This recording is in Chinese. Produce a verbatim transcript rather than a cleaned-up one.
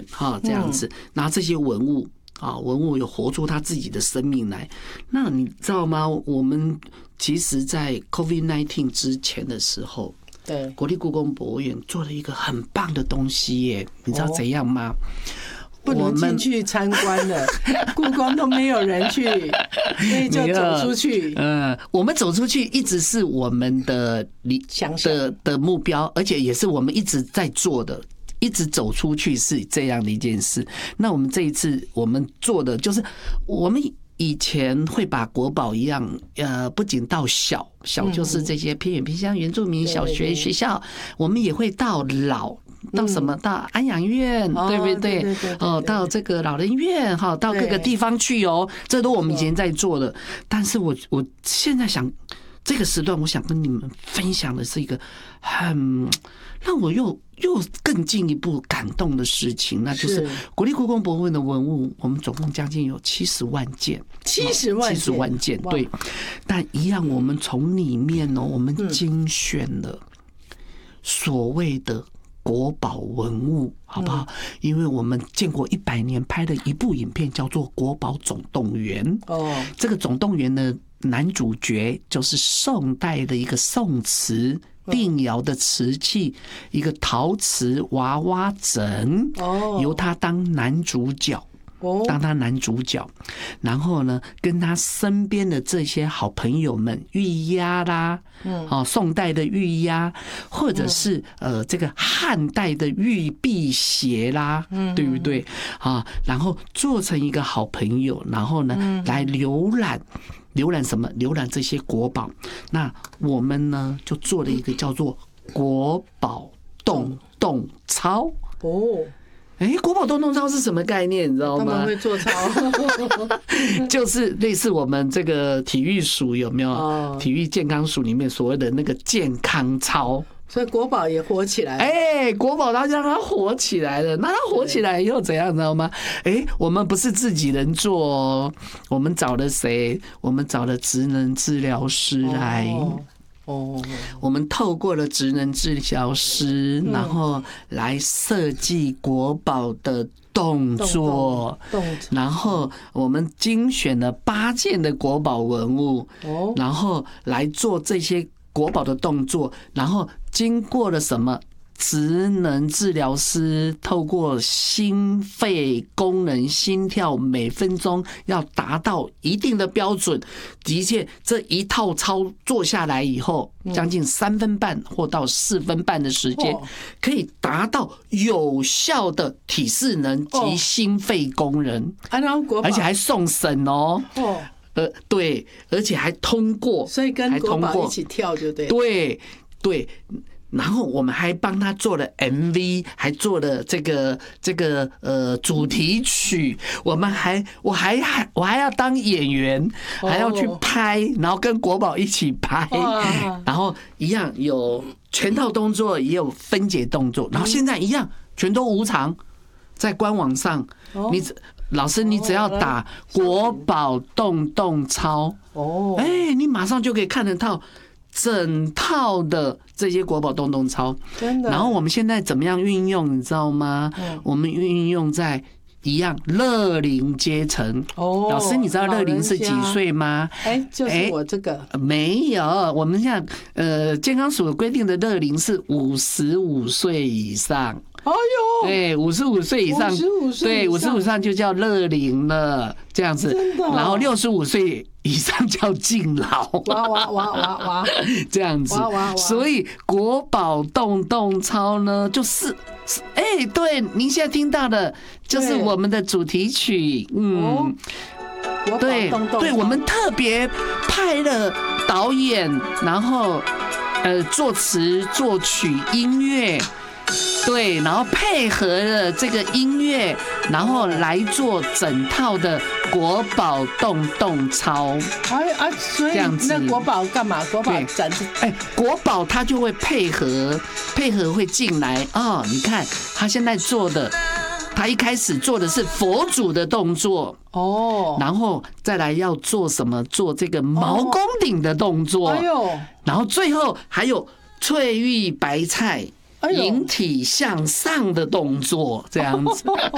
哈，这样子，拿这些文物啊，文物有活出它自己的生命来。那你知道吗？我们其实，在 COVID 十九 之前的时候， 对， 国立故宫博物院做了一个很棒的东西耶，你知道怎样吗？ 不能进去参观了，故宫都没有人去，所以就走出去。 呃，我们走出去一直是我们的理的的目标，而且也是我们一直在做的。一直走出去是这样的一件事。那我们这一次我们做的就是，我们以前会把国宝一样，呃，不仅到小小就是这些偏远偏乡原住民小学学校，我们也会到老。到什么？到安养院，对不对？哦，到这个老人院，哈，到各个地方去哦，这都我们以前在做的。但是我我现在想，这个时段，我想跟你们分享的是一个很让我又又更进一步感动的事情，那就是国立故宫博物院的文物，我们总共将近有七十万件， 七十万七十万件，对。但一样，我们从里面哦，我们精选了所谓的国宝文物，好不好？因为我们建国一百年拍的一部影片叫做《国宝总动员》哦，这个总动员的男主角就是宋代的一个宋瓷定窑的瓷器，一个陶瓷娃娃枕，由他当男主角。当他男主角，然后呢，跟他身边的这些好朋友们，玉鸭啦，哦，宋代的玉鸭，或者是呃这个汉代的玉辟邪啦，对不对啊？然后做成一个好朋友，然后呢来浏览。浏览什么？浏览这些国宝。那我们呢，就做了一个叫做“国宝动动操”哦。哎，国宝动动操是什么概念？你知道吗？ 他们会做操， 就是类似我们这个体育署有没有？体育健康署里面所谓的那个健康操。 所以国宝也火起来了。 哎，国宝它让它火起来了。那它火起来以后怎样，知道吗？哎，我们不是自己人做哦，我们找了谁？我们找了职能治疗师来。哦，我们透过了职能治疗师，然后来设计国宝的动作，然后我们精选了八件的国宝文物，然后来做这些国宝的动作，然后经过了什么？职能治疗师透过心肺功能、心跳每分钟要达到一定的标准，的确这一套操做下来以后，将近三分半或到四分半的时间，可以达到有效的体适能及心肺功能，而且还送审哦。呃，对，而且还通过， 所以跟国宝一起跳就对， 对对。然后我们还帮他做了 M V， 还做了这个这个呃主题曲。我们还我还还我还要当演员，还要去拍，然后跟国宝一起拍，然后一样有全套动作，也有分解动作。然后现在一样全都无偿，在官网上，你老师你只要打国宝动动操，哦，哎，你马上就可以看得到。整套的这些国宝动动操，真的。然后我们现在怎么样运用，你知道吗？嗯、我们运用在一样乐龄阶层。哦，老师，你知道乐龄是几岁吗？ 哎，就是我这个、 欸、没有。我们像呃健康署规定的乐龄是五十五岁以上。 哎呦， 对，五十五岁以上，对，五十五上就叫乐龄了，这样子。然后六十五岁以上叫敬老。 哇哇哇哇哇， 这样子。所以国宝动动操呢，就是，哎、欸，对，您现在听到的就是我们的主题曲，嗯。对对，我们特别派了导演，然后呃作词、作曲、音乐。对，然后配合了这个音乐，然后来做整套的国宝动动操。 哎啊，所以那国宝干嘛？国宝展示， 哎，国宝他就会配合，配合会进来哦。你看他现在做的，他一开始做的是佛祖的动作哦，然后再来要做什么？做这个毛公鼎的动作。哎呦，然后最后还有翠玉白菜。引体向上的动作，这样子。